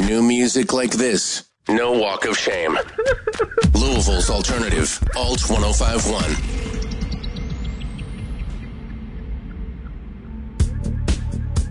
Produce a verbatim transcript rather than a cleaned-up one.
New music like this. No walk of shame. Louisville's alternative, Alt ten fifty-one.